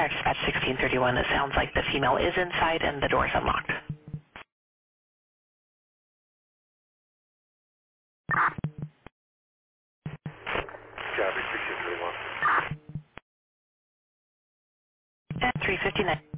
Fire Dispatch 1631, it sounds like the female is inside and the door is unlocked. Copy, 1631. At 3:59.